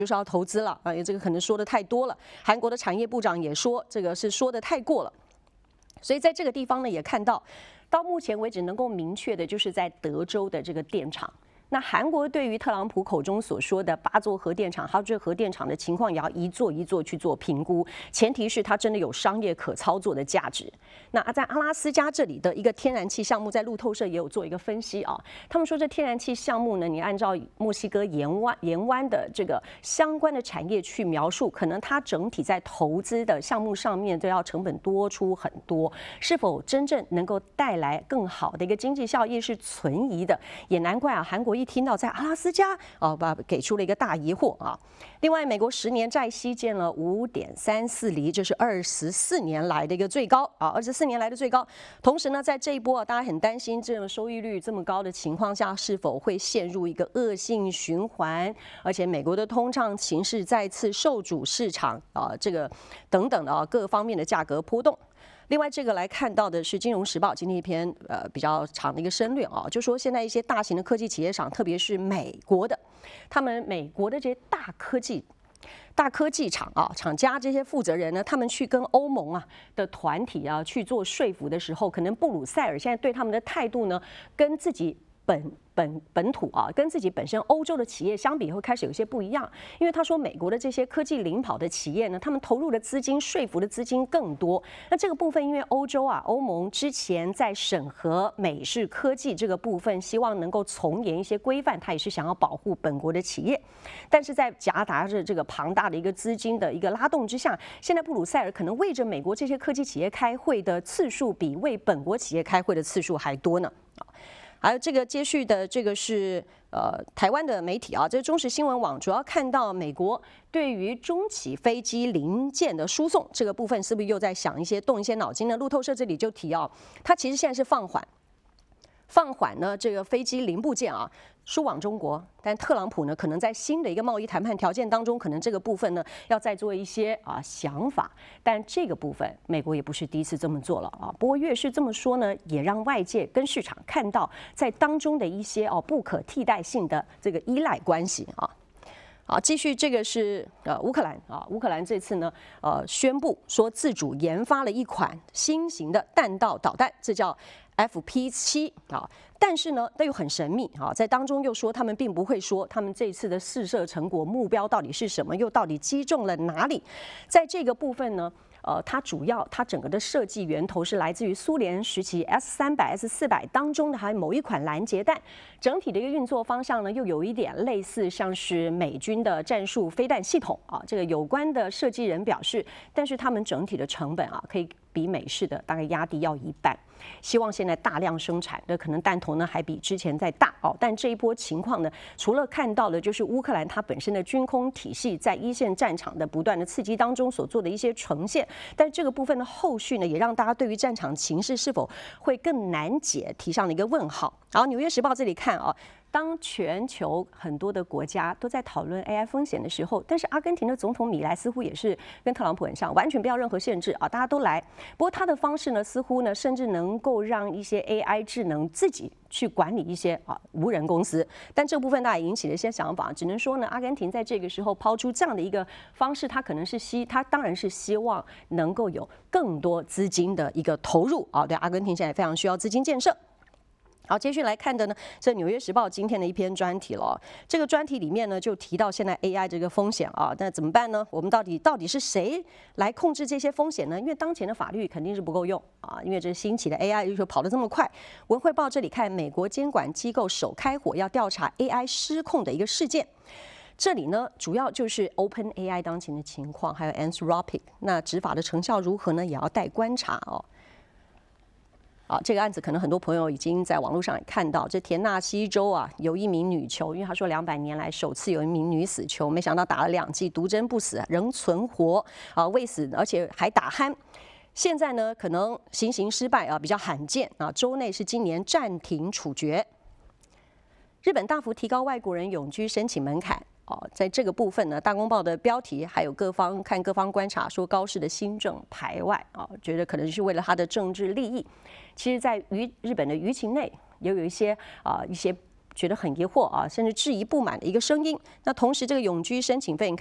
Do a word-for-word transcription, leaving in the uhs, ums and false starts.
就是要投资了啊，这个可能说的太多了。韩国的产业部长也说，这个是说的太过了。所以在这个地方呢，也看到，到目前为止能够明确的，就是在德州的这个电厂。那韩国对于特朗普口中所说的八座核电厂，还有这核电厂的情况，也要一座一座去做评估，前提是它真的有商业可操作的价值。那在阿拉斯加这里的一个天然气项目，在路透社也有做一个分析啊，他们说这天然气项目呢，你按照墨西哥沿湾沿湾的这个相关的产业去描述，可能它整体在投资的项目上面都要成本多出很多，是否真正能够带来更好的一个经济效益是存疑的，也难怪啊，韩国一听到在阿拉斯加啊，把给出了一个大疑惑啊。另外，美国十年债息见了五点三四厘，这是二十四年来的一个最高啊，二十四年来的最高。同时呢，在这一波啊，大家很担心这种收益率这么高的情况下，是否会陷入一个恶性循环？而且，美国的通胀情势再次受阻市场啊，这个等等的啊各方面的价格波动。另外，这个来看到的是《金融时报》今天一篇呃比较长的一个申论啊，就说现在一些大型的科技企业厂，特别是美国的，他们美国的这些大科技。大科技厂啊，厂家这些负责人呢，他们去跟欧盟啊的团体啊去做说服的时候，可能布鲁塞尔现在对他们的态度呢，跟自己本本本土啊，跟自己本身欧洲的企业相比，会开始有些不一样。因为他说，美国的这些科技领跑的企业呢，他们投入的资金、说服的资金更多。那这个部分，因为欧洲啊，欧盟之前在审核美式科技这个部分，希望能够从严一些规范，他也是想要保护本国的企业。但是在夹杂着这个庞大的一个资金的一个拉动之下，现在布鲁塞尔可能为着美国这些科技企业开会的次数，比为本国企业开会的次数还多呢。还有这个接续的这个是呃台湾的媒体啊，这是中时新闻网主要看到美国对于中企飞机零件的输送这个部分，是不是又在想一些动一些脑筋呢？路透社这里就提啊，它其实现在是放缓。放缓呢，这个飞机零部件啊输往中国，但特朗普呢，可能在新的一个贸易谈判条件当中，可能这个部分呢要再做一些啊想法。但这个部分，美国也不是第一次这么做了啊。不过越是这么说呢，也让外界跟市场看到在当中的一些哦不可替代性的这个依赖关系啊。好，继续这个是呃乌克兰啊，乌克兰这次呢呃宣布说自主研发了一款新型的弹道导弹，这叫 F P 七啊，但是呢，那又很神秘啊，在当中又说他们并不会说他们这次的试射成果目标到底是什么，又到底击中了哪里，在这个部分呢。呃，它主要它整个的设计源头是来自于苏联时期 S 三百、S 四百当中的还有某一款拦截弹，整体的一个运作方向呢，又有一点类似像是美军的战术飞弹系统啊。这个有关的设计人表示，但是他们整体的成本啊，可以比美式的大概压低要一半。希望现在大量生产的可能弹头呢还比之前再大哦，但这一波情况呢，除了看到的就是乌克兰它本身的军工体系在一线战场的不断的刺激当中所做的一些呈现，但这个部分的后续呢，也让大家对于战场情势是否会更难解提上了一个问号。然后《纽约时报》这里看啊。当全球很多的国家都在讨论 A I 风险的时候，但是阿根廷的总统米莱似乎也是跟特朗普很像，完全不要任何限制啊，大家都来。不过他的方式呢，似乎呢，甚至能够让一些 A I 智能自己去管理一些啊无人公司。但这部分大家也引起了一些想法，只能说呢，阿根廷在这个时候抛出这样的一个方式，他可能是希，他当然是希望能够有更多资金的一个投入啊，对，阿根廷现在非常需要资金建设。好，接续来看的呢，这《纽约时报》今天的一篇专题了。这个专题里面呢，就提到现在 A I 这个风险啊，那怎么办呢？我们到底到底是谁来控制这些风险呢？因为当前的法律肯定是不够用啊，因为这兴起的 A I 就跑得这么快。文汇报这里看，美国监管机构首开火要调查 A I 失控的一个事件。这里呢，主要就是 OpenAI 当前的情况，还有 Anthropic， 那执法的成效如何呢？也要待观察哦。啊，这个案子可能很多朋友已经在网络上也看到，这田纳西州啊，有一名女囚，因为他说两百年来首次有一名女死囚，没想到打了两剂毒针不死，仍存活啊，未死，而且还打鼾。现在呢，可能行刑失败啊，比较罕见啊，州内是今年暂停处决。日本大幅提高外国人永居申请门槛。哦，在这个部分呢，大公报的标题还有各方看各方观察说高市的新政排外啊，觉得可能是为了他的政治利益。其实，在舆日本的舆情内也有一些啊一些觉得很疑惑啊，甚至质疑不满的一个声音。那同时，这个永居申请费。